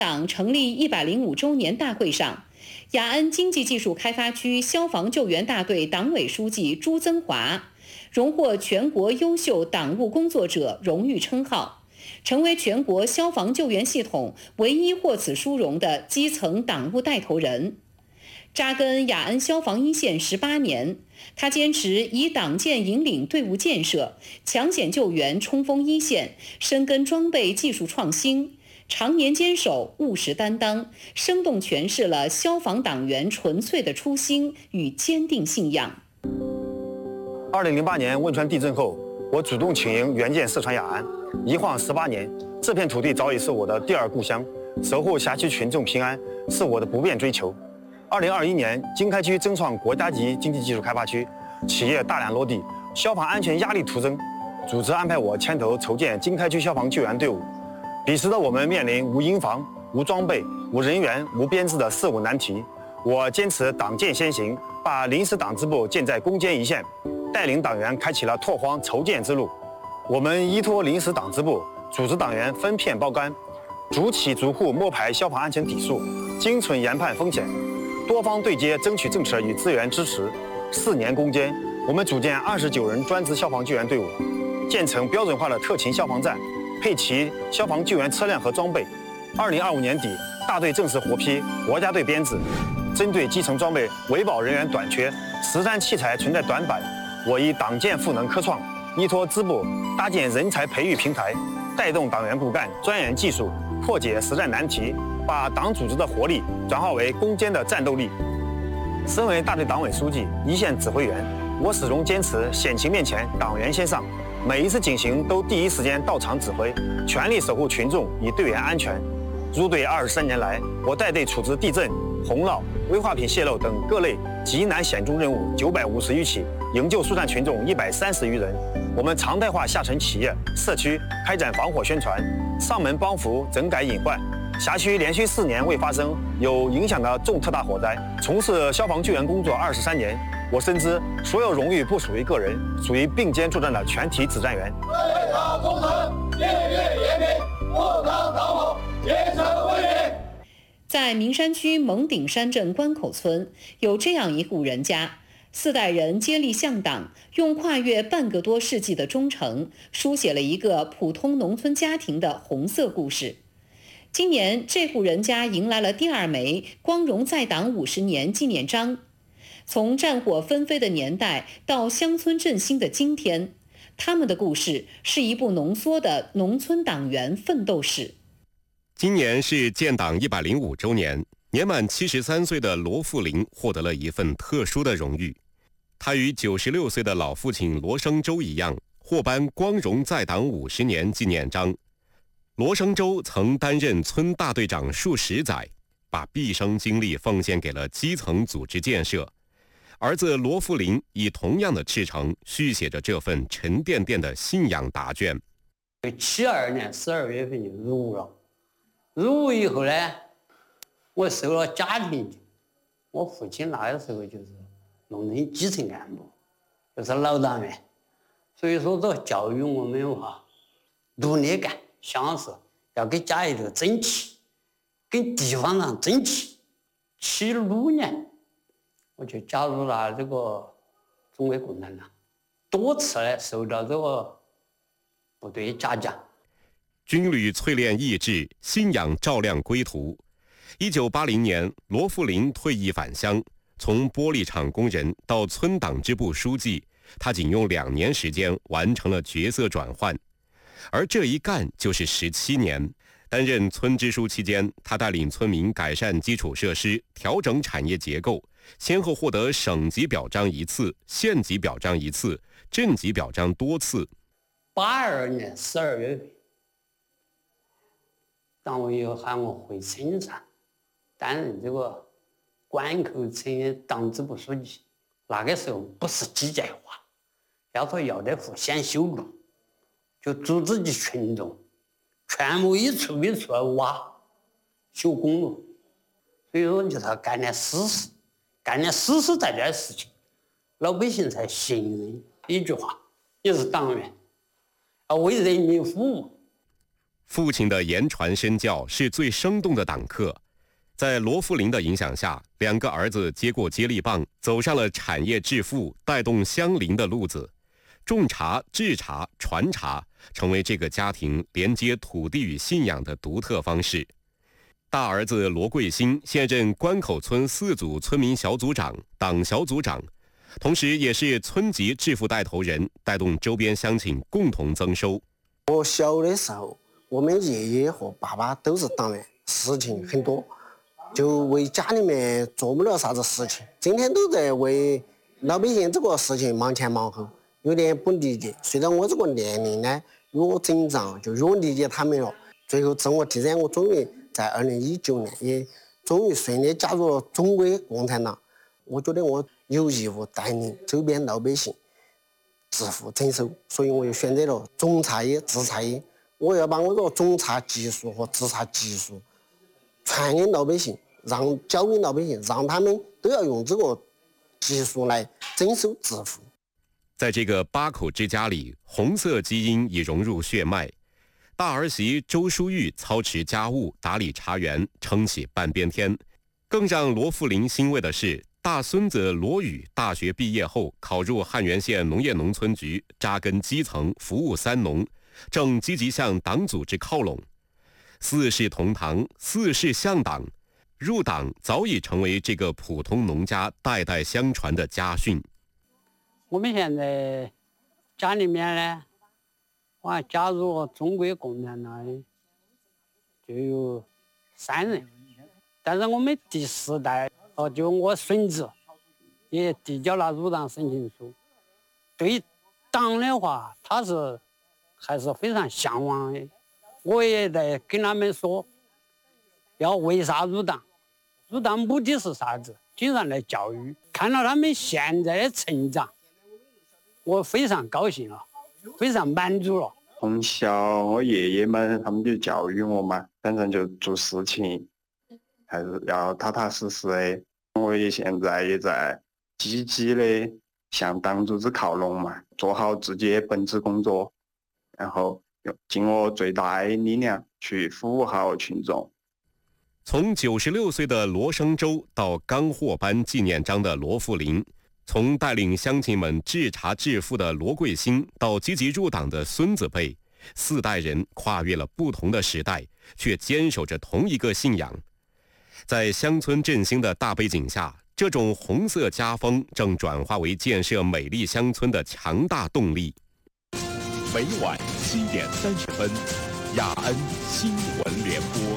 党成立105周年大会上，雅安经济技术开发区消防救援大队党委书记朱增华荣获全国优秀党务工作者荣誉称号，成为全国消防救援系统唯一获此殊荣的基层党务带头人。扎根雅安消防一线18年，他坚持以党建引领队伍建设，抢险救援冲锋一线，深耕装备技术创新，常年坚守务实担当，生动诠释了消防党员纯粹的初心与坚定信仰。 2008年汶川地震后，我主动请缨援建四川雅安，一晃18年，这片土地早已是我的第二故乡，守护辖区群众平安是我的不变追求。2021年，经开区增创国家级经济技术开发区，企业大量落地，消防安全压力突增，组织安排我牵头筹建经开区消防救援队伍。彼时的我们面临无营房、无装备、无人员、无编制的事务难题，我坚持党建先行，把临时党支部建在攻坚一线，带领党员开启了拓荒筹建之路。我们依托临时党支部，组织党员分片包干，逐企逐户摸排消防安全底数，精准研判风险，多方对接，争取政策与资源支持。4年攻坚，我们组建29人专职消防救援队伍，建成标准化的特勤消防站，配齐消防救援车辆和装备。2025年底，大队正式获批国家队编制。针对基层装备维保人员短缺、实战器材存在短板，我以党建赋能科创，依托支部搭建人才培育平台，带动党员骨干钻研技术，破解实战难题，把党组织的活力转化为攻坚的战斗力。身为大队党委书记、一线指挥员，我始终坚持险情面前党员先上，每一次警行都第一时间到场指挥，全力守护群众与队员安全。入队23年来，我带队处置地震、洪涝、危化品泄漏等各类极难险重任务950余起，营救疏散群众130余人。我们常态化下沉企业、社区开展防火宣传，上门帮扶整改隐患。辖区连续4年未发生有影响的重特大火灾。从事消防救援工作23年，我深知所有荣誉不属于个人，属于并肩作战的全体指战员。 对党忠诚，烈烈严明，不抗党火，竭诚为民。 在名山区蒙顶山镇关口村，有这样一户人家，4代人接力向党，用跨越半个多世纪的忠诚，书写了一个普通农村家庭的红色故事。今年，这户人家迎来了第2枚光荣在党50年纪念章。从战火纷飞的年代到乡村振兴的今天，他们的故事是一部浓缩的农村党员奋斗史。 今年是建党105周年，年满73岁的罗富林获得了一份特殊的荣誉。他与96岁的老父亲罗生洲一样，获颁光荣在党50年纪念章。罗生洲曾担任村大队长数十载，把毕生精力奉献给了基层组织建设。儿子罗富林以同样的赤诚续写着这份沉甸甸的信仰答卷。 72年12月份就入伍了，入伍以后呢，我受了家庭，我父亲那个时候就是农村基层干部，就是老党员，所以说这教育我们话努力干，想是要给家里头争气，跟地方上争气。76年我就加入了这个中国共产党，多次呢受到这个部队嘉奖。 军旅淬炼意志，信仰照亮归途。1980年，罗富林退役返乡，从玻璃厂工人到村党支部书记，他仅用2年时间完成了角色转换，而这一干就是17年。担任村支书期间，他带领村民改善基础设施，调整产业结构，先后获得省级表彰1次、县级表彰1次、镇级表彰多次。 82年12月份，党委又喊我回村上担任这个关口村党支部书记。那个时候不是机械化，要说要得户先修路，就组织起群众全部一处一处挖修公路，所以说就是要干点实事，干点实实在在的事情，老百姓才信任。一句话，你是党员，要为人民服务。 父亲的言传身教是最生动的党课。在罗富林的影响下，2个儿子接过接力棒，走上了产业致富、带动乡邻的路子。种茶、制茶、传茶成为这个家庭连接土地与信仰的独特方式。大儿子罗贵兴现任关口村4组村民小组长、党小组长，同时也是村级致富带头人，带动周边乡亲共同增收。 我小的时候，我们爷爷和爸爸都是党员，事情很多，就为家里面做不了啥子事情，整天都在为老百姓这个事情忙前忙后，有点不理解。随着我这个年龄呢，越增长就越理解他们了。最后自我提升，我终于在2019年也终于顺利加入了中国共产党。我觉得我有义务带领周边老百姓致富增收，所以我又选择了种茶叶、制茶叶。我要把我这个种茶技术和制茶技术传给老百姓，教给老百姓，让他们都要用这个技术来增收致富。 在这个8口之家里，红色基因已融入血脉。大儿媳周淑玉操持家务、打理茶园，撑起半边天。更让罗富林欣慰的是，大孙子罗宇大学毕业后考入汉源县农业农村局，扎根基层，服务3农，正积极向党组织靠拢。4世同堂，4世向党，入党早已成为这个普通农家代代相传的家训。 我们现在家里面呢，我加入中国共产党的就有3人，但是我们第4代就我孙子也递交了入党申请书。对党的话，他是还是非常向往的。我也在跟他们说，要为啥入党？入党目的是啥子？经常来教育，看到他们现在的成长，我非常高兴了，非常满足了。 从小我爷爷们他们就教育我嘛，反正就做事情还是要踏踏实实的。我也现在也在积极的向党组织靠拢嘛，做好自己的本职工作，然后尽我最大的力量去服务好群众。 从96岁的罗生洲到刚获颁纪念章的罗富林，从带领乡亲们制茶致富的罗贵兴到积极入党的孙子辈，4代人跨越了不同的时代，却坚守着同一个信仰。在乡村振兴的大背景下，这种红色家风正转化为建设美丽乡村的强大动力。 每晚7点30分，雅安新闻联播。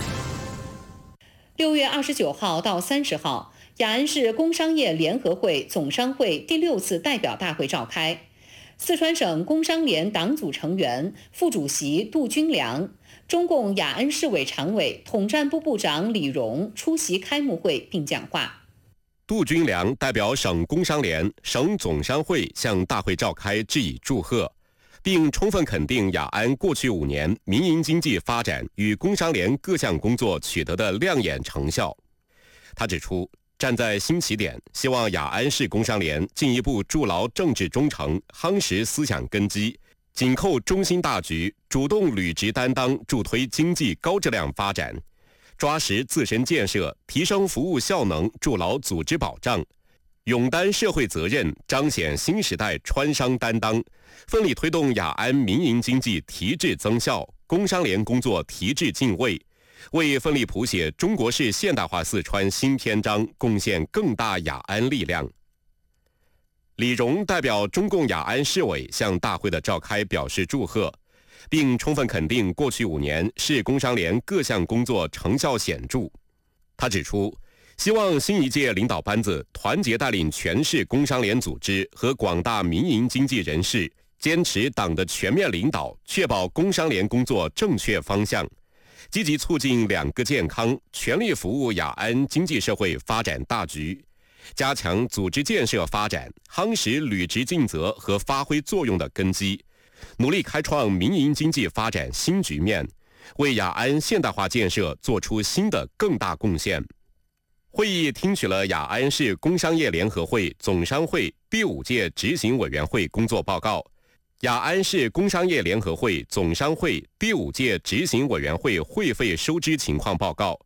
6月29号到30号，雅安市工商业联合会总商会第6次代表大会召开。四川省工商联党组成员、副主席杜军良、中共雅安市委常委、统战部部长李荣出席开幕会并讲话。 杜军良代表省工商联、省总商会向大会召开致以祝贺，并充分肯定雅安过去5年民营经济发展与工商联各项工作取得的亮眼成效。他指出，站在新起点，希望雅安市工商联进一步筑牢政治忠诚，夯实思想根基，紧扣中心大局，主动履职担当，助推经济高质量发展，抓实自身建设，提升服务效能，筑牢组织保障，勇担社会责任，彰显新时代川商担当，奋力推动雅安民营经济提质增效，工商联工作提质进位，为奋力谱写中国式现代化四川新篇章贡献更大雅安力量。李荣代表中共雅安市委向大会的召开表示祝贺，并充分肯定过去5年市工商联各项工作成效显著。他指出，希望新一届领导班子团结带领全市工商联组织和广大民营经济人士，坚持党的全面领导，确保工商联工作正确方向，积极促进2个健康，全力服务雅安经济社会发展大局，加强组织建设发展，夯实履职尽责和发挥作用的根基，努力开创民营经济发展新局面，为雅安现代化建设做出新的更大贡献。会议听取了雅安市工商业联合会总商会第5届执行委员会工作报告， 雅安市工商业联合会总商会第5届执行委员会会费收支情况报告